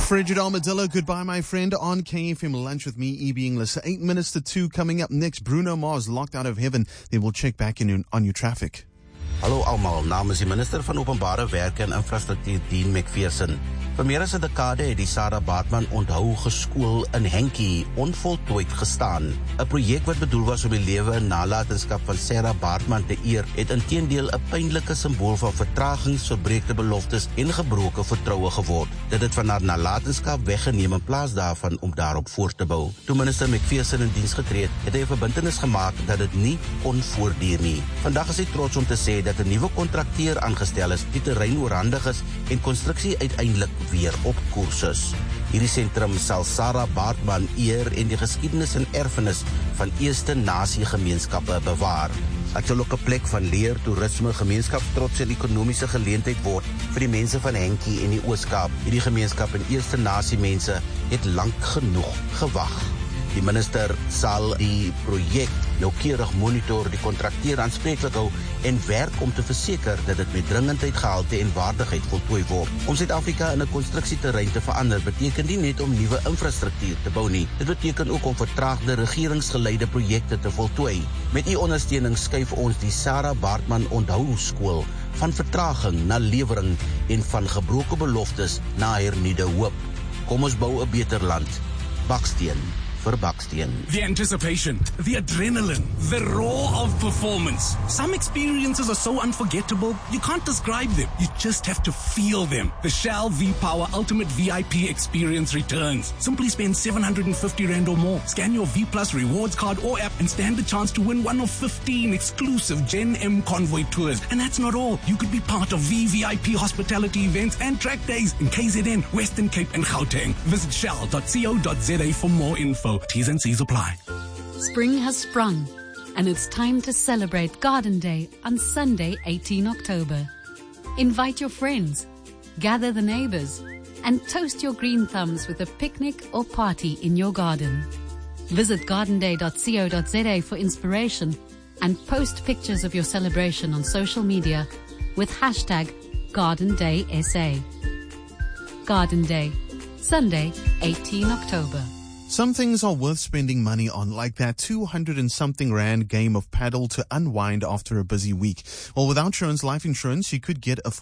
Frederick Armadillo, goodbye, my friend, on KFM Lunch with me, EB English. 8 minutes to 2 coming up next. Bruno Mars, Locked Out of Heaven. Then we'll check back in on your traffic. Hallo almal, namens die minister van Openbare Werke en Infrastruktuur, Dean McPherson. Vir meer as 'n dekade het die Sarah Baartman Onthou Geskool in Henkie onvoltooid gestaan. 'n Projek wat bedoel was om die lewe en nalatenskap van Sarah Baartman te eer, het inteendeel 'n pynlike simbool van vertragings, verbreekte beloftes en gebroke vertroue geword. Dit het van haar nalatenskap weggeneem in plaas daarvan om daarop voort te bou. Toe minister McPherson in diens getree het hy 'n verbintenis gemaak dat dit nie kon voortduur nie. Vandag is hy trots om te sê dat 'n nuwe kontrakteur aangestel is, die terrein oorhandig is en konstruksie uiteindelik weer op koers is. Hierdie sentrum sal Sarah Baartman eer en die geskiedenis en erfenis van Eerste Nasie gemeenskappe bewaar. Dit sal ook 'n plek van leer, toerisme, gemeenskapstrots en ekonomiese geleentheid word vir die mense van Henkie en die Oos-Kaap. Hierdie gemeenskap en Eerste Nasie mense het lank genoeg gewag. Die minister sal die projek noukeurig monitor, die kontrakteur aanspreeklik hou en werk om te verseker dat dit met dringendheid, gehalte en waardigheid voltooi word. Om Suid-Afrika in 'n konstruksieterrein te verander beteken nie net om nuwe infrastruktuur te bou nie. Dit beteken ook om vertraagde regeringsgeleide projekte te voltooi. Met u ondersteuning skuif ons die Sarah Baartman Onthou Skool van vertraging na lewering en van gebroke beloftes na hernuide hoop. Kom ons bou 'n beter land. Baksteen vir baksteen. The anticipation, the adrenaline, the roar of performance. Some experiences are so unforgettable, you can't describe them. You just have to feel them. The Shell V-Power Ultimate VIP experience returns. Simply spend 750 Rand or more. Scan your V Plus rewards card or app and stand the chance to win one of 15 exclusive Gen M convoy tours. And that's not all. You could be part of VVIP hospitality events and track days in KZN, Western Cape and Gauteng. Visit shell.co.za for more info. T's and C's apply. Spring has sprung, and it's time to celebrate Garden Day on Sunday, 18 October. Invite your friends, gather the neighbors, and toast your green thumbs with a picnic or party in your garden. Visit gardenday.co.za for inspiration and post pictures of your celebration on social media with hashtag GardenDaySA. Garden Day, Sunday, 18 October. Some things are worth spending money on, like that 200 and something Rand game of paddle to unwind after a busy week. Well, with OUTsurance Life Insurance, you could get a